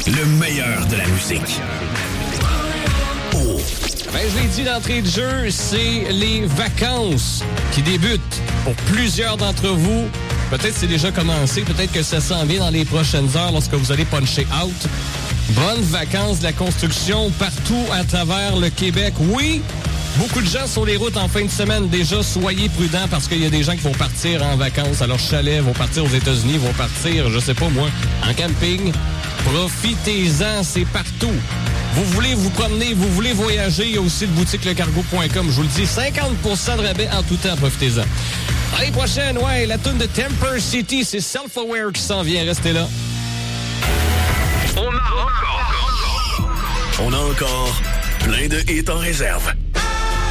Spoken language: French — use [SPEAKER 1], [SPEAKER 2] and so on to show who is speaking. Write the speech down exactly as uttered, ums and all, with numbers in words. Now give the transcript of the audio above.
[SPEAKER 1] Le meilleur de la musique. Oh.
[SPEAKER 2] Ben, je l'ai dit d'entrée de jeu, c'est les vacances qui débutent pour plusieurs d'entre vous. Peut-être que c'est déjà commencé, peut-être que ça s'en vient dans les prochaines heures lorsque vous allez puncher out. Bonnes vacances de la construction partout à travers le Québec. Oui, beaucoup de gens sur les routes en fin de semaine. Déjà, soyez prudents parce qu'il y a des gens qui vont partir en vacances à leur chalet, vont partir aux États-Unis, vont partir, je sais pas moi, en camping. Profitez-en, c'est partout. Vous voulez vous promener, vous voulez voyager, il y a aussi le boutique le cargo point com. Je vous le dis, cinquante pour cent de rabais en tout temps, profitez-en. L'année prochaine, ouais, la tune de Temper City, c'est Self-Aware qui s'en vient, restez là.
[SPEAKER 1] On a encore, on a encore plein de hits en réserve.